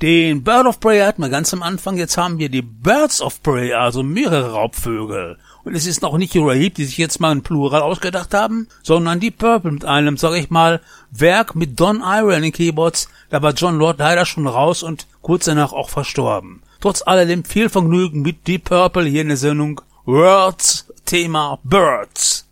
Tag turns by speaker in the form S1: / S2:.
S1: Den Bird of Prey hatten wir ganz am Anfang, jetzt haben wir die Birds of Prey, also mehrere Raubvögel. Und es ist noch nicht Uriah Heep, die sich jetzt mal ein Plural ausgedacht haben, sondern die Purple mit einem, sag ich mal, Werk mit Don Irie an den Keyboards. Da war Jon Lord leider schon raus und kurz danach auch verstorben. Trotz alledem viel Vergnügen mit Deep Purple hier in der Sendung Words, Thema Birds.